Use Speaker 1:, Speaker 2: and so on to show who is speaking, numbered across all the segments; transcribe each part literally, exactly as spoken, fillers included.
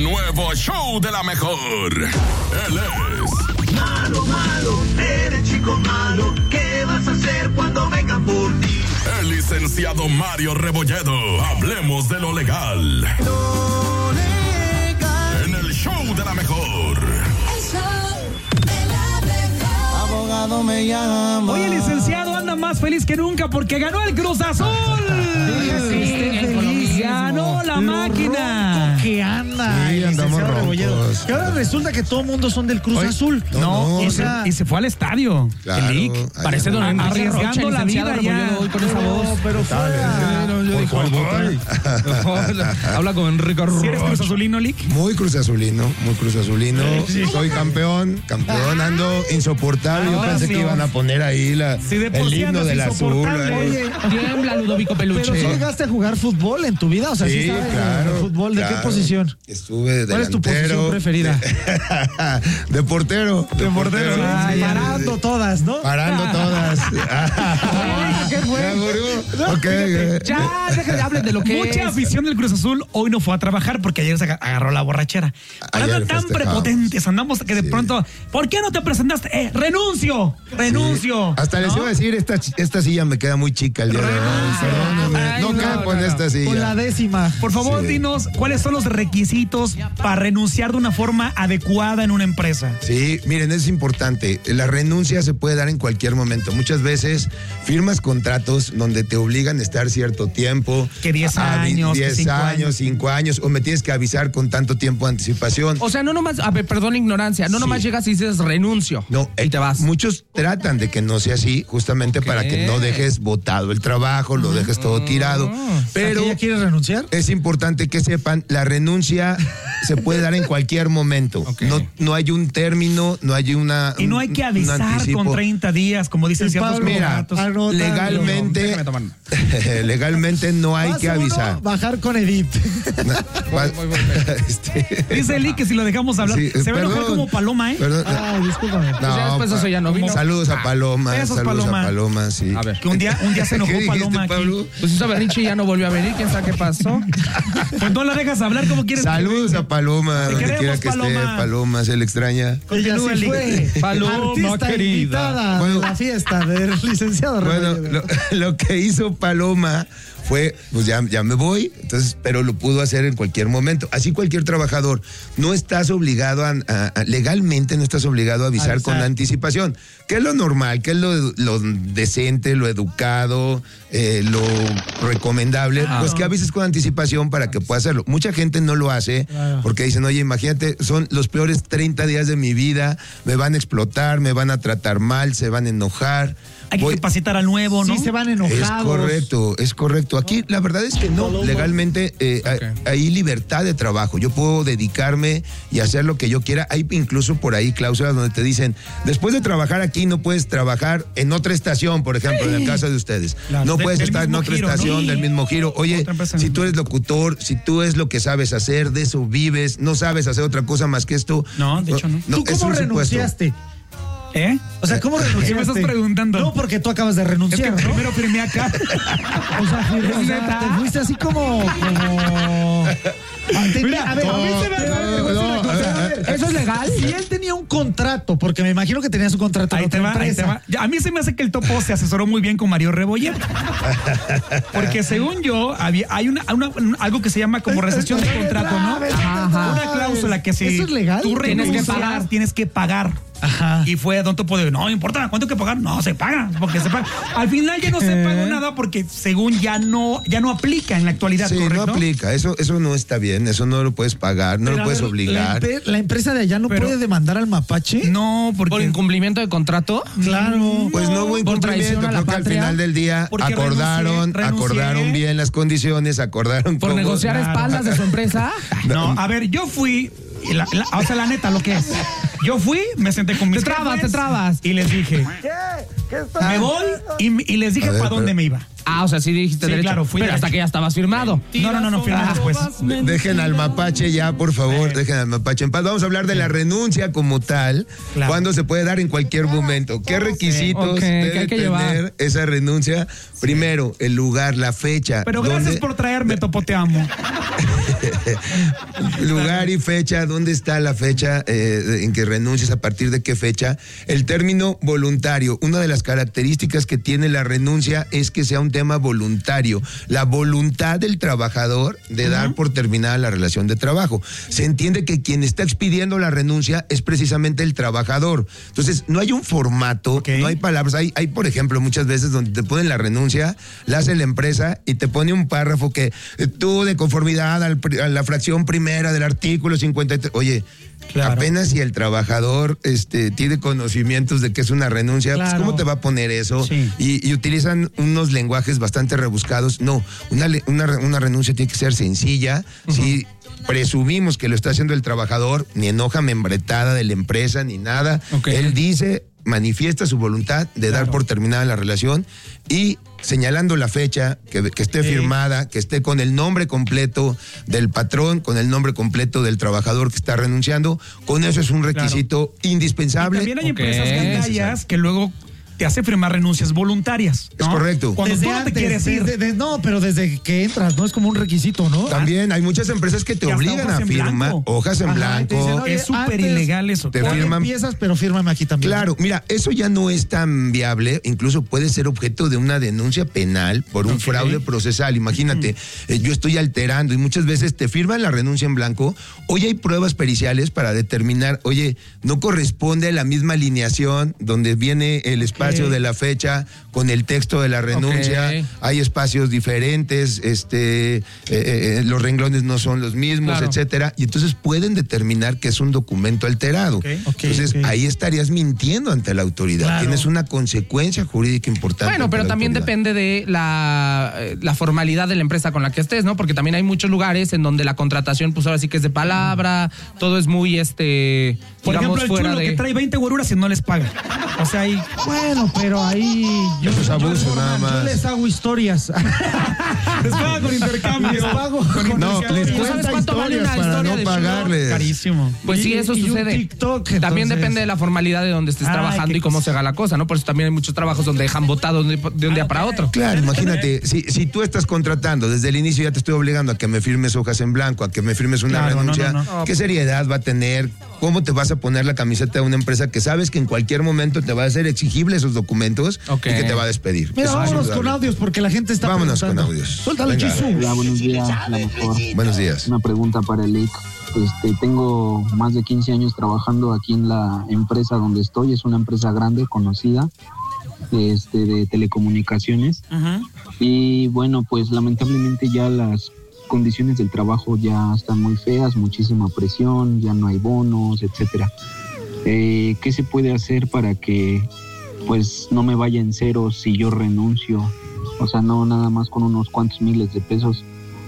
Speaker 1: El nuevo show de la mejor. Él es...
Speaker 2: Malo, malo, eres chico malo. ¿Qué vas a hacer cuando vengan por ti?
Speaker 1: El licenciado Mario Rebolledo. Hablemos de lo legal.
Speaker 2: Lo legal.
Speaker 1: En el show de la mejor.
Speaker 3: El show de la mejor.
Speaker 2: Abogado me llama.
Speaker 4: Oye, el licenciado anda más feliz que nunca porque ganó el Cruz Azul.
Speaker 5: Sí, esté feliz.
Speaker 4: Ganó la
Speaker 5: Lo
Speaker 4: máquina.
Speaker 5: roto que anda.
Speaker 6: Sí,
Speaker 5: el
Speaker 6: andamos
Speaker 5: licenciado Rebolledo.
Speaker 6: roncos.
Speaker 5: Que ahora resulta que todo el mundo son del Cruz
Speaker 6: Oye,
Speaker 5: Azul.
Speaker 6: no,
Speaker 4: No,
Speaker 6: no,
Speaker 4: y,
Speaker 5: o sea,
Speaker 4: se, y se fue al estadio.
Speaker 6: Claro,
Speaker 4: el Lic.
Speaker 6: ahí
Speaker 4: Parece
Speaker 6: anda.
Speaker 4: don Enrique arriesgando la vida ya.
Speaker 7: Hoy con esa voz.
Speaker 5: No, pero fue a-
Speaker 7: Yo dijo, ay. Habla con Enrique
Speaker 4: ¿Si eres Cruz Azulino, Lic?
Speaker 6: Muy Cruz Azulino, muy Cruz Azulino. Soy campeón, campeón, ando insoportable. Yo
Speaker 4: Ahora
Speaker 6: pensé
Speaker 4: sí.
Speaker 6: que iban a poner ahí la,
Speaker 4: Sí, de por
Speaker 6: el
Speaker 4: sí
Speaker 6: himno
Speaker 4: andas
Speaker 6: del azul.
Speaker 4: insoportable.
Speaker 6: ahí.
Speaker 5: Oye,
Speaker 7: Tiembla, Ludovico Peluche.
Speaker 5: pero ¿sí llegaste a jugar fútbol en tu vida? O sea, ¿sí,
Speaker 6: Sí,
Speaker 5: sabes de-
Speaker 6: claro.
Speaker 5: de fútbol? ¿De
Speaker 6: claro.
Speaker 5: qué posición?
Speaker 6: Estuve de
Speaker 5: ¿Cuál es tu posición preferida?
Speaker 6: De, de portero. De,
Speaker 4: portero.
Speaker 5: Ah,
Speaker 6: sí,
Speaker 5: parando
Speaker 6: sí.
Speaker 5: todas, ¿no?
Speaker 6: Parando todas.
Speaker 5: ¿Qué fue?
Speaker 6: ¿Ya murió? Ok, eh.
Speaker 7: Ya, déjenme hablen de lo que
Speaker 4: Mucha
Speaker 7: es.
Speaker 4: afición del Cruz Azul hoy no fue a trabajar porque ayer se aga- agarró la borrachera.
Speaker 6: Ayer
Speaker 4: Andan tan
Speaker 6: festejamos.
Speaker 4: prepotentes, andamos que de
Speaker 6: Sí.
Speaker 4: pronto, ¿por qué no te presentaste? Eh, renuncio, renuncio.
Speaker 6: Hasta les
Speaker 4: ¿no?
Speaker 6: iba a decir, esta, esta silla me queda muy chica el día de hoy. Perdóname.
Speaker 7: Ay,
Speaker 6: No
Speaker 7: no,
Speaker 6: capo en
Speaker 7: no, no.
Speaker 6: esta silla.
Speaker 5: Con la décima.
Speaker 4: Por favor,
Speaker 6: Sí.
Speaker 4: dinos cuáles son los requisitos para renunciar de una forma adecuada en una empresa.
Speaker 6: Sí, miren, es importante. La renuncia se puede dar en cualquier momento. Muchas veces firmas contratos donde te obligan a estar cierto tiempo.
Speaker 4: Que diez
Speaker 6: a vi-
Speaker 4: años, que
Speaker 6: diez
Speaker 4: cinco
Speaker 6: años,
Speaker 4: años.
Speaker 6: cinco años, o me tienes que avisar con tanto tiempo de anticipación.
Speaker 7: O sea, no nomás, a ver, perdón la ignorancia, no
Speaker 6: Sí.
Speaker 7: nomás llegas y dices renuncio.
Speaker 6: No,
Speaker 7: y te vas.
Speaker 6: Muchos tratan de que no sea así, justamente
Speaker 7: Ok.
Speaker 6: para que no dejes botado el trabajo, lo dejes todo tirado.
Speaker 5: ¿Pero
Speaker 6: Pero
Speaker 5: ya quieres renunciar?
Speaker 6: es importante que sepan, la renuncia se puede dar en cualquier momento.
Speaker 7: Ok.
Speaker 6: No, no hay un término, no hay una.
Speaker 4: Y no hay
Speaker 6: un-
Speaker 4: que
Speaker 6: un
Speaker 4: avisar
Speaker 6: anticipo.
Speaker 4: con treinta días, como dicen
Speaker 5: Y
Speaker 4: ciertos
Speaker 5: Pablo,
Speaker 6: Mira,
Speaker 4: contratos.
Speaker 5: anótalo.
Speaker 6: legalmente,
Speaker 7: Déjame tomar.
Speaker 6: legalmente no hay
Speaker 5: Fase
Speaker 6: que
Speaker 5: uno,
Speaker 6: avisar.
Speaker 5: bajar con Edith.
Speaker 6: Va-
Speaker 7: voy, voy,
Speaker 6: Este,
Speaker 4: Dice Eli que si lo dejamos hablar,
Speaker 6: sí,
Speaker 4: se va a enojar
Speaker 6: perdón,
Speaker 4: como paloma, ¿eh?
Speaker 6: perdón.
Speaker 5: Ay, discúlpame.
Speaker 6: No,
Speaker 7: ya después
Speaker 6: pa-
Speaker 7: eso ya no vino.
Speaker 6: Saludos a Paloma,
Speaker 4: Besos,
Speaker 6: saludos
Speaker 4: Paloma.
Speaker 6: a Paloma, sí.
Speaker 7: A ver.
Speaker 4: Que un día, un día se enojó
Speaker 6: ¿Qué dijiste,
Speaker 4: Paloma aquí.
Speaker 6: Pablo?
Speaker 7: Pues hizo berrinche y ya no volvió a venir, quién sabe qué pasó.
Speaker 4: Pues no la dejas hablar como quieres.
Speaker 6: Saludos a Paloma,
Speaker 4: Te
Speaker 6: donde
Speaker 4: queremos,
Speaker 6: quiera que esté.
Speaker 4: Paloma.
Speaker 6: Paloma, se le extraña.
Speaker 5: Ella
Speaker 4: Continúa,
Speaker 5: sí
Speaker 4: Eli.
Speaker 5: fue
Speaker 7: Paloma,
Speaker 5: artista
Speaker 7: querida.
Speaker 5: invitada
Speaker 6: Bueno.
Speaker 5: de la fiesta del licenciado
Speaker 6: Bueno,
Speaker 5: Rebolledo.
Speaker 6: lo, lo que hizo Paloma fue, pues ya, ya me voy, entonces, pero lo pudo hacer en cualquier momento. Así cualquier trabajador, no estás obligado a, a- a- legalmente no estás obligado a avisar
Speaker 5: Avisar.
Speaker 6: con anticipación, que es lo normal, que es lo, lo decente, lo educado, eh, lo recomendable,
Speaker 7: Claro.
Speaker 6: pues que avises con anticipación para que pueda hacerlo. Mucha gente no lo hace
Speaker 5: Claro.
Speaker 6: porque dicen, oye, imagínate, son los peores treinta días de mi vida, me van a explotar, me van a tratar mal, se van a enojar.
Speaker 4: Hay que
Speaker 6: Voy-
Speaker 4: capacitar al nuevo, ¿no?
Speaker 5: Sí, se van enojados.
Speaker 6: es correcto, es correcto. Aquí la verdad es que no, legalmente eh, hay-
Speaker 7: Ok.
Speaker 6: hay libertad de trabajo. Yo puedo dedicarme y hacer lo que yo quiera. Hay incluso por ahí cláusulas donde te dicen, después de trabajar aquí no puedes trabajar en otra estación, por ejemplo, en el caso de ustedes.
Speaker 4: Claro,
Speaker 6: no
Speaker 4: de-
Speaker 6: puedes
Speaker 4: del
Speaker 6: estar en
Speaker 4: mismo
Speaker 6: otra
Speaker 4: giro, ¿no?
Speaker 6: estación del mismo giro. Oye,
Speaker 4: Otra empresa.
Speaker 6: si tú eres locutor, si tú es lo que sabes hacer, de eso vives, no sabes hacer otra cosa más que esto.
Speaker 4: No, de hecho no.
Speaker 5: ¿Tú
Speaker 6: es
Speaker 5: cómo
Speaker 6: un supuesto.
Speaker 5: renunciaste?
Speaker 4: ¿Eh?
Speaker 5: O sea, ¿cómo renunciaste?
Speaker 4: ¿Qué me estás preguntando?
Speaker 5: No, porque tú acabas de
Speaker 4: Es que
Speaker 5: renunciar, ¿no?
Speaker 4: primero firmé acá.
Speaker 5: O sea, fir- o sea,
Speaker 4: ¿Neta?
Speaker 5: te fuiste así como... como... Ah, tenía-
Speaker 4: Mira,
Speaker 5: a ver,
Speaker 4: no,
Speaker 5: a mí se me-
Speaker 6: no,
Speaker 5: te voy a decir una
Speaker 6: no,
Speaker 5: cosa, a ver, ¿eso es legal? Si él tenía un contrato, porque me imagino que tenía su contrato en
Speaker 4: Ahí te
Speaker 5: otra
Speaker 4: va, ahí te
Speaker 5: empresa.
Speaker 4: va. Ya, a mí se me hace que el topo se asesoró muy bien con Mario Rebolledo. Porque según yo, había, hay una, una- un- algo que se llama como recesión de contrato, ¿no?
Speaker 5: Ajá.
Speaker 4: Una cláusula que si
Speaker 5: ¿Eso es legal?
Speaker 4: tú
Speaker 7: Tienes que
Speaker 4: renuncias,
Speaker 7: pagar.
Speaker 4: tienes que pagar.
Speaker 5: Ajá.
Speaker 4: Y fue Don Topo de, no importa, ¿cuánto hay que pagar? No, se paga, porque se paga. Al final ya no se pagó nada porque según ya no, ya no aplica en la actualidad,
Speaker 6: Sí,
Speaker 4: ¿correcto?
Speaker 6: no aplica. Eso, eso no está bien. Eso no lo puedes pagar, no
Speaker 5: Pero,
Speaker 6: lo
Speaker 5: a
Speaker 6: puedes
Speaker 5: ver,
Speaker 6: obligar.
Speaker 5: La, empe- la empresa de allá no
Speaker 4: Pero-
Speaker 5: puede demandar al mapache.
Speaker 4: No, porque...
Speaker 7: ¿Por incumplimiento de contrato?
Speaker 5: Claro.
Speaker 6: Pues no hubo
Speaker 7: ¿Por traición
Speaker 6: incumplimiento,
Speaker 7: a la
Speaker 6: creo que al
Speaker 7: patria?
Speaker 6: final del día
Speaker 4: Porque
Speaker 6: acordaron,
Speaker 4: renuncié, renuncié.
Speaker 6: acordaron bien las condiciones, acordaron
Speaker 7: ¿Por
Speaker 6: cómo-
Speaker 7: negociar
Speaker 4: Claro.
Speaker 7: espaldas de su empresa?
Speaker 4: No, a ver, yo fui, y la- la- o sea, la neta, lo que es. Yo fui, me senté con mis
Speaker 7: Te trabas,
Speaker 4: jefes
Speaker 7: te trabas.
Speaker 4: Y les dije, me voy y, y les dije
Speaker 6: A ver,
Speaker 4: para dónde
Speaker 6: pero-
Speaker 4: me iba.
Speaker 7: Ah, o sea, sí dijiste
Speaker 4: Sí,
Speaker 7: derecho.
Speaker 4: claro, fui
Speaker 7: Pero hasta
Speaker 4: derecho.
Speaker 7: que ya estabas firmado.
Speaker 4: No, no, no, no, firmé después.
Speaker 6: De- Dejen al mapache ya, por favor, dejen al mapache en paz. Vamos a hablar de la renuncia como tal,
Speaker 4: Claro.
Speaker 6: cuando se puede dar en cualquier momento. ¿Qué requisitos
Speaker 7: Ok, ¿qué
Speaker 6: debe
Speaker 7: hay que
Speaker 6: tener
Speaker 7: llevar?
Speaker 6: esa renuncia? Primero, el lugar, la fecha.
Speaker 4: Pero gracias
Speaker 6: dónde-
Speaker 4: por traerme, Topo, te amo.
Speaker 6: Lugar y fecha, ¿dónde está la fecha eh, en que renuncias? ¿A partir de qué fecha? El término voluntario, una de las características que tiene la renuncia es que sea un tema voluntario, la voluntad del trabajador de uh-huh. dar por terminada la relación de trabajo. Se entiende que quien está expidiendo la renuncia es precisamente el trabajador. Entonces, no hay un formato, okay. no hay palabras. Hay, hay, por ejemplo, muchas veces donde te ponen la renuncia, la hace la empresa y te pone un párrafo que eh, tú, de conformidad al, a la fracción primera del artículo cincuenta y tres, oye, claro. apenas si el trabajador este, tiene conocimientos de que es una renuncia, claro. pues ¿cómo te va a poner eso? Sí. Y, y utilizan unos lenguajes bastante rebuscados. No, una, una, una renuncia tiene que ser sencilla, uh-huh. sí. Presumimos que lo está haciendo el trabajador, ni en hoja membretada de la empresa, ni nada. Okay. Él dice, manifiesta su voluntad de claro. dar por terminada la relación y señalando la fecha, que, que esté sí. firmada, que esté con el nombre completo del patrón, con el nombre completo del trabajador que está renunciando. Con eso es un requisito claro. indispensable.
Speaker 4: Y también hay okay. empresas gandallas que luego te hace firmar renuncias voluntarias, ¿no?
Speaker 6: Es correcto.
Speaker 4: Cuando
Speaker 5: desde
Speaker 4: tú no
Speaker 5: antes,
Speaker 4: te quieres ir.
Speaker 5: De, de, no, pero desde que entras, no es como un requisito, ¿no?
Speaker 6: También hay muchas empresas que te
Speaker 4: y
Speaker 6: obligan a firmar hojas en
Speaker 5: Ajá,
Speaker 6: blanco.
Speaker 5: dicen, oye,
Speaker 4: es súper ilegal eso.
Speaker 6: Te firman,
Speaker 5: empiezas, pero fírmame aquí también.
Speaker 6: Claro, mira, eso ya no es tan viable, incluso puede ser objeto de una denuncia penal por un okay. fraude procesal. Imagínate, uh-huh. eh, yo estoy alterando y muchas veces te firman la renuncia en blanco. Hoy hay pruebas periciales para determinar, oye, no corresponde a la misma alineación donde viene el espacio okay. de la fecha con el texto de la renuncia, okay. hay espacios diferentes, este, eh, eh, los renglones no son los mismos, claro. etcétera, y entonces pueden determinar que es un documento alterado. Okay. Okay, entonces okay. ahí estarías mintiendo ante la autoridad. Claro. Tienes una consecuencia jurídica importante.
Speaker 7: Bueno, pero también autoridad. Depende de la, la formalidad de la empresa con la que estés, ¿no? Porque también hay muchos lugares en donde la contratación, pues ahora sí que es de palabra, todo es muy, este,
Speaker 4: por
Speaker 7: digamos,
Speaker 4: ejemplo, el
Speaker 7: fuera
Speaker 4: chulo
Speaker 7: de...
Speaker 4: que trae veinte guaruras y no les paga. O sea, ahí...
Speaker 5: Bueno, pero ahí... Yo,
Speaker 6: Eso es abuso,
Speaker 5: yo,
Speaker 6: nada más.
Speaker 5: Yo les hago historias.
Speaker 4: Les pago con intercambio.
Speaker 5: Les pago con
Speaker 6: No, les cuenta historias para
Speaker 7: historia
Speaker 6: no pagarles.
Speaker 4: Carísimo.
Speaker 7: Pues
Speaker 5: y,
Speaker 7: sí, eso
Speaker 5: y
Speaker 7: sucede.
Speaker 5: TikTok,
Speaker 7: también
Speaker 5: entonces...
Speaker 7: depende de la formalidad de donde estés
Speaker 5: Ay,
Speaker 7: trabajando y cómo se haga la cosa, ¿no? Por eso también hay muchos trabajos donde dejan votado de, de un día para otro.
Speaker 6: Claro, imagínate, si, si tú estás contratando, desde el inicio ya te estoy obligando a que me firmes hojas en blanco, a que me firmes una
Speaker 4: claro,
Speaker 6: renuncia,
Speaker 4: no, no, no.
Speaker 6: ¿qué seriedad va a tener? ¿Cómo te vas a poner la camiseta de una empresa que sabes que en cualquier momento te va a hacer exigible esos documentos okay. y que te va a despedir?
Speaker 5: Mira,
Speaker 6: Eso
Speaker 5: vámonos
Speaker 6: es
Speaker 5: con audios porque la gente está
Speaker 6: Vámonos con audios.
Speaker 5: Suéltalo, Chisu.
Speaker 8: Hola, buenos días, la mejor.
Speaker 6: Buenos días.
Speaker 8: Una pregunta para el I C. Este, tengo más de quince años trabajando aquí en la empresa donde estoy. Es una empresa grande, conocida, este, de telecomunicaciones. Uh-huh. Y bueno, pues lamentablemente ya las condiciones del trabajo ya están muy feas, muchísima presión, ya no hay bonos, etcétera. Eh, ¿Qué se puede hacer para que pues no me vaya en cero si yo renuncio? O sea, no nada más con unos cuantos miles de pesos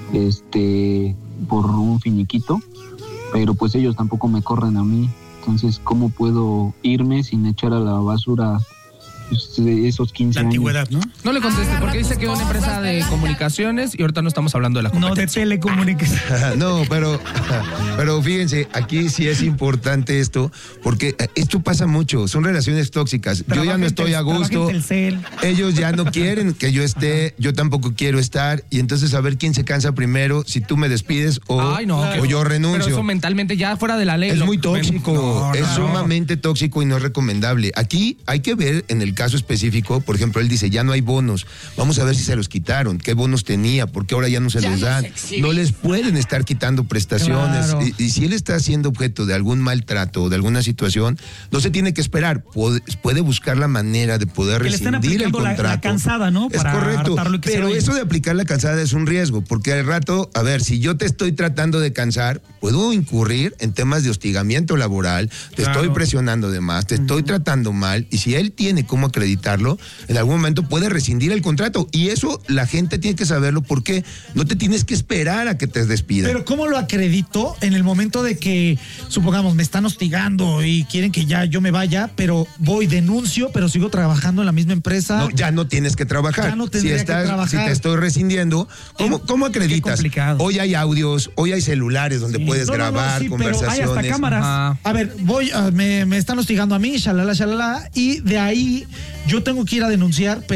Speaker 8: este por un finiquito, pero pues ellos tampoco me corren a mí. Entonces, ¿cómo puedo irme sin echar a la basura pues, esos quince
Speaker 4: la antigüedad,
Speaker 8: años?
Speaker 4: ¿no?
Speaker 7: No le conteste porque dice que es una empresa de comunicaciones y ahorita no estamos hablando de la competencia.
Speaker 4: No, de telecomunicaciones.
Speaker 6: No, pero, pero fíjense, aquí sí es importante esto, porque esto pasa mucho, son relaciones tóxicas. Yo ya no estoy a gusto, ellos ya no quieren que yo esté, yo tampoco quiero estar, y entonces a ver quién se cansa primero, si tú me despides o,
Speaker 7: Ay, no,
Speaker 6: o yo renuncio.
Speaker 7: Pero eso mentalmente ya fuera de la ley.
Speaker 6: Es
Speaker 7: lo,
Speaker 6: muy tóxico,
Speaker 7: no, no,
Speaker 6: es
Speaker 7: no.
Speaker 6: sumamente tóxico y no es recomendable. Aquí hay que ver en el caso específico, por ejemplo, él dice, ya no hay bonos, vamos a ver si se los quitaron, qué bonos tenía, por qué ahora ya no se ya les dan. No les pueden estar quitando prestaciones. Claro. Y, y si él está siendo objeto de algún maltrato o de alguna situación, no se tiene que esperar, puede, puede buscar la manera de poder que rescindir el contrato.
Speaker 4: La, la cansada, ¿no?
Speaker 6: Es
Speaker 4: Para
Speaker 6: correcto, pero eso de aplicar la cansada es un riesgo, porque al rato, a ver, si yo te estoy tratando de cansar, puedo incurrir en temas de hostigamiento laboral, te claro. estoy presionando de más, te uh-huh. estoy tratando mal, y si él tiene cómo acreditarlo, en algún momento puede rescindir el contrato, y eso la gente tiene que saberlo, porque no te tienes que esperar a que te despidan.
Speaker 5: Pero ¿cómo lo acredito en el momento de que, supongamos, me están hostigando y quieren que ya yo me vaya, pero voy, denuncio, pero sigo trabajando en la misma empresa?
Speaker 6: No, ya no tienes que trabajar.
Speaker 5: Ya no tendría
Speaker 6: si estás,
Speaker 5: que trabajar.
Speaker 6: Si te estoy rescindiendo, ¿cómo, cómo acreditas? Hoy hay audios, hoy hay celulares donde sí. puedes no, grabar no, no, sí, conversaciones.
Speaker 4: Pero hay hasta cámaras.
Speaker 5: Ah. A ver, voy, uh, me, me están hostigando a mí, shalala, shalala, y de ahí yo tengo que ir a denunciar, pero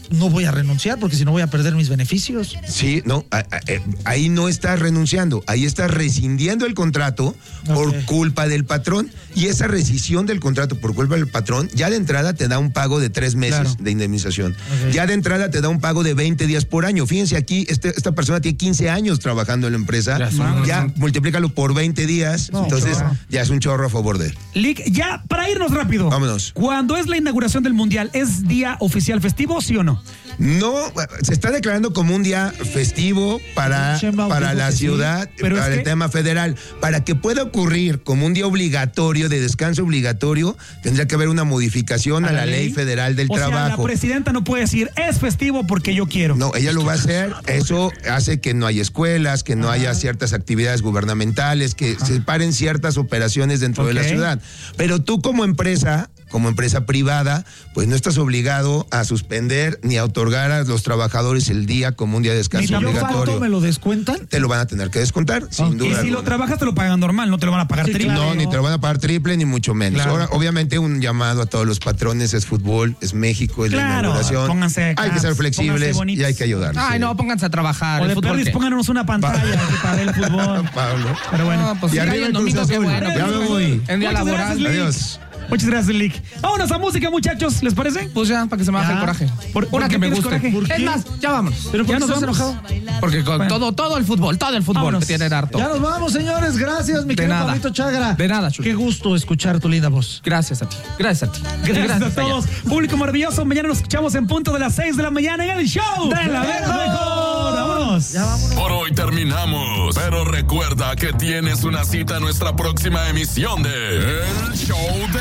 Speaker 5: no voy a renunciar porque si no voy a perder mis beneficios.
Speaker 6: Sí, no, a, a, ahí no estás renunciando, ahí estás rescindiendo el contrato por
Speaker 5: Ok.
Speaker 6: culpa del patrón. Y esa rescisión del contrato por culpa del patrón, ya de entrada te da un pago de tres meses
Speaker 4: Claro.
Speaker 6: de indemnización.
Speaker 5: Ok.
Speaker 6: Ya de entrada te da un pago de veinte días por año. Fíjense aquí, este, esta persona tiene quince años trabajando en la empresa.
Speaker 7: Ya
Speaker 6: Ya,
Speaker 7: son-
Speaker 6: multiplícalo por veinte días.
Speaker 5: No,
Speaker 6: entonces
Speaker 5: chorro.
Speaker 6: ya es un chorro a favor de él.
Speaker 4: Lick, ya, para irnos rápido.
Speaker 6: Vámonos.
Speaker 4: Cuando es la inauguración del Mundial, ¿es día oficial festivo, sí o no?
Speaker 6: No, se está declarando como un día festivo para,
Speaker 5: Sheinbaum
Speaker 6: para
Speaker 5: dijo
Speaker 6: la
Speaker 5: que sí,
Speaker 6: ciudad,
Speaker 4: pero
Speaker 6: para
Speaker 4: es
Speaker 6: el
Speaker 4: que-
Speaker 6: tema federal. Para que pueda ocurrir como un día obligatorio, de descanso obligatorio, tendría que haber una modificación a, la ley federal del
Speaker 4: o sea,
Speaker 6: trabajo.
Speaker 4: la presidenta no puede decir, es festivo porque yo quiero.
Speaker 6: No, ella lo va a hacer. Eso hace que no haya escuelas, que no haya ciertas actividades gubernamentales, que se paren ciertas operaciones dentro de la
Speaker 4: Ok.
Speaker 6: ciudad. Pero tú como empresa, como empresa privada, pues no estás obligado a suspender ni a otorgar a los trabajadores el día como un día de
Speaker 5: Si
Speaker 6: descanso
Speaker 5: yo
Speaker 6: obligatorio.
Speaker 5: falto, ¿me lo descuentan?
Speaker 6: Te lo van a tener que descontar, sin
Speaker 5: Ok.
Speaker 6: duda.
Speaker 4: Y si
Speaker 6: alguna.
Speaker 4: lo trabajas, te lo pagan normal, no te lo van a pagar
Speaker 5: Sí,
Speaker 4: triple.
Speaker 6: No, ni te lo van a pagar triple, ni mucho menos.
Speaker 4: Claro.
Speaker 6: Ahora, obviamente, un llamado a todos los patrones: es fútbol, es México, es la
Speaker 4: Claro,
Speaker 6: inauguración.
Speaker 4: pónganse acá,
Speaker 6: hay que ser flexibles
Speaker 4: pónganse bonitos.
Speaker 6: y hay que ayudarlos.
Speaker 7: Ay,
Speaker 6: sí.
Speaker 7: no, pónganse a trabajar.
Speaker 4: O
Speaker 7: el
Speaker 4: de
Speaker 7: fútbol,
Speaker 4: perdis,
Speaker 7: ¿qué?
Speaker 4: pónganos una pantalla aquí para ver el fútbol.
Speaker 6: Pablo.
Speaker 4: Pero bueno.
Speaker 7: No, pues
Speaker 6: Y
Speaker 7: sí,
Speaker 6: arriba
Speaker 7: hay
Speaker 6: el
Speaker 7: el
Speaker 6: Cruz
Speaker 7: domingo, qué
Speaker 6: Azul.
Speaker 7: bueno.
Speaker 6: Ya me voy.
Speaker 7: En día
Speaker 4: Muchas
Speaker 7: laboral.
Speaker 4: gracias, Lick.
Speaker 6: Adiós.
Speaker 4: Muchas gracias, Lick. Vámonos a música, muchachos, ¿les parece?
Speaker 7: Pues ya, para que se me baje
Speaker 5: Ya.
Speaker 7: el coraje.
Speaker 4: ¿Por- por
Speaker 7: Una
Speaker 4: qué
Speaker 7: que me
Speaker 4: tienes
Speaker 7: guste.
Speaker 4: coraje? ¿Por
Speaker 7: Es
Speaker 4: qué?
Speaker 7: más, ya vámonos.
Speaker 5: ¿Pero por
Speaker 4: Ya
Speaker 5: qué
Speaker 4: nos
Speaker 5: estás
Speaker 4: vamos.
Speaker 5: enojado?
Speaker 7: Porque con
Speaker 4: Bueno.
Speaker 7: todo, todo el fútbol, todo el fútbol
Speaker 4: Vámonos.
Speaker 7: te tiene harto.
Speaker 5: Ya nos vamos, señores. Gracias, mi
Speaker 7: De
Speaker 5: querido
Speaker 7: nada.
Speaker 5: Pablito Chagra.
Speaker 7: De nada, Chuy.
Speaker 5: Qué gusto escuchar tu linda voz.
Speaker 7: Gracias a ti. Gracias a ti.
Speaker 4: Gracias, a
Speaker 7: Aya.
Speaker 4: todos. Público maravilloso. Mañana nos escuchamos en punto de las seis de la mañana en el show de la mejor. Vámonos.
Speaker 5: Ya vámonos.
Speaker 1: Por hoy terminamos, pero recuerda que tienes una cita en nuestra próxima emisión de El Show de